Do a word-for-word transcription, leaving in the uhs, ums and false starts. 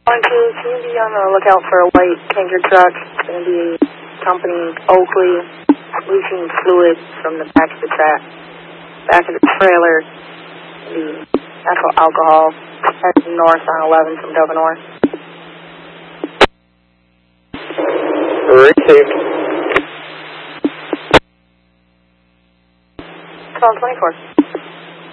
One, two, can you be on the lookout for a white tanker truck? It's going to be company Oakley, leaking fluid from the back of the track, back of the trailer, the ethyl alcohol, heading north on eleven from Dover. Received. twelve twenty-four.